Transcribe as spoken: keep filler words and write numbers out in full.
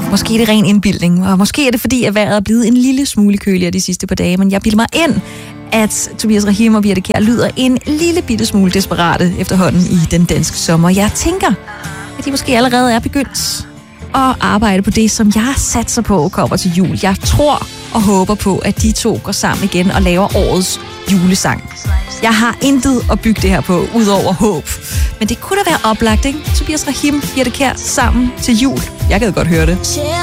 Måske er det ren indbildning, og måske er det fordi, at vejret er blevet en lille smule køligere de sidste par dage, men jeg bilder mig ind, at Tobias Rahim og Birthe Kjær lyder en lille bitte smule desperate efterhånden i den danske sommer. Jeg tænker, at de måske allerede er begyndt at arbejde på det, som jeg satser på kommer til jul. Jeg tror og håber på, at de to går sammen igen og laver årets julesang. Jeg har intet at bygge det her på, udover håb. Men det kunne da være oplagt, ikke? Tobias Rahim, Birthe Kjær sammen til jul. Jeg gad godt høre det.